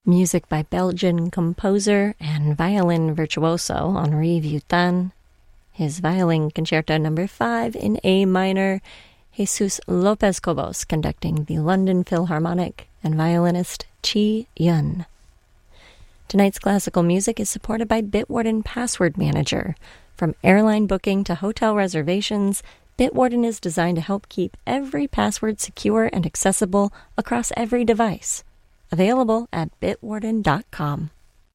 Music by Belgian composer and violin virtuoso Henri Vuitton. His violin concerto number 5 in A minor, Jesus Lopez Cobos conducting the London Philharmonic, and violinist Chi Yun. Tonight's classical music is supported by Bitwarden Password Manager. From airline booking to hotel reservations, Bitwarden is designed to help keep every password secure and accessible across every device. Available at bitwarden.com.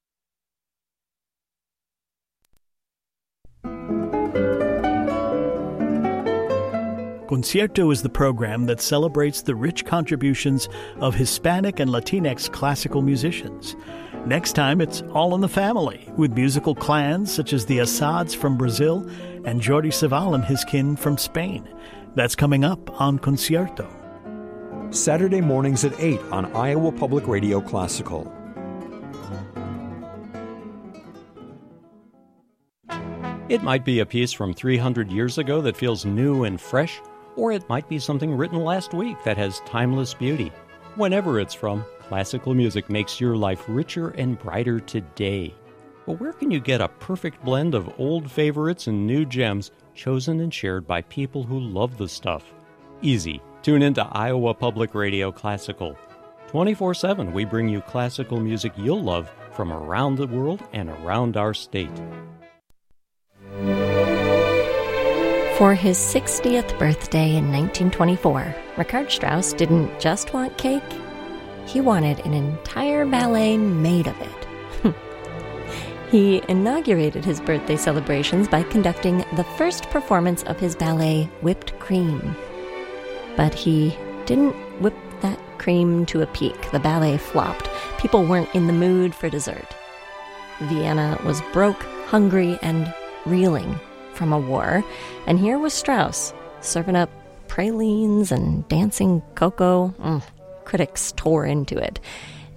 Concierto is the program that celebrates the rich contributions of Hispanic and Latinx classical musicians. Next time, it's all in the family, with musical clans such as the Assads from Brazil and Jordi Savall and his kin from Spain. That's coming up on Concierto. Saturday mornings at 8 on Iowa Public Radio Classical. It might be a piece from 300 years ago that feels new and fresh, or it might be something written last week that has timeless beauty. Whenever it's from, classical music makes your life richer and brighter today. But where can you get a perfect blend of old favorites and new gems chosen and shared by people who love the stuff? Easy. Tune into Iowa Public Radio Classical. 24/7, we bring you classical music you'll love from around the world and around our state. For his 60th birthday in 1924, Richard Strauss didn't just want cake, he wanted an entire ballet made of it. He inaugurated his birthday celebrations by conducting the first performance of his ballet, Whipped Cream. But he didn't whip that cream to a peak. The ballet flopped. People weren't in the mood for dessert. Vienna was broke, hungry, and reeling from a war, and here was Strauss, serving up pralines and dancing cocoa. Critics tore into it.